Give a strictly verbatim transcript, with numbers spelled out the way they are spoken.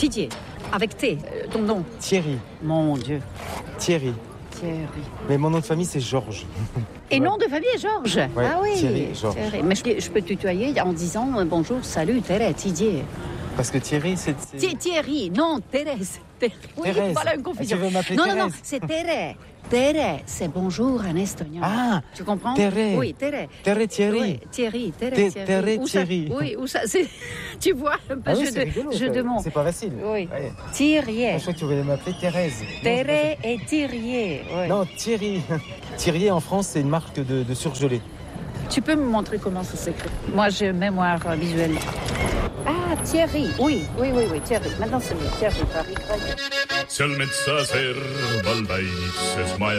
Didier, avec T, euh, ton nom. Thierry. Mon Dieu. Thierry. Thierry. Mais mon nom de famille, c'est Georges. Et nom de famille, Georges. Ouais, ah oui. Thierry, Georges. Thierry. Mais je, je peux tutoyer en disant euh, bonjour, salut, Thérèse, Didier. Parce que Thierry, c'est... c'est... Thi- Thierry, non, Thérèse. Thé- Oui, Thérèse. voilà une confusion. Ah, tu veux m'appeler non, non, non, Thérèse. c'est Thérèse. Thérèse, c'est bonjour en estonien. Ah, tu comprends? Thérèse. Oui, Thérèse. Thérèse Thierry. Oui, Thierry, Thé- Thérèse, Thierry. Thérèse Où ça- Thierry. Oui, où ça, c'est... tu vois un peu Ah oui, jeu c'est de, rigolo, jeu ça. de mots. C'est pas facile. Oui. Ouais. Thierry. Je crois que tu voulais m'appeler Thérèse. Non, Thérèse et Thierry. oui. Non, Thierry. Thierry, en France, c'est une marque de, de surgelé. Tu peux me montrer comment ça s'écrit? Moi, j'ai une mémoire euh, visuelle. Ah, Thierry. Oui, oui, oui, oui, Thierry. Maintenant, c'est mieux. Thierry, Paris. Seal metsa serval päikses maja.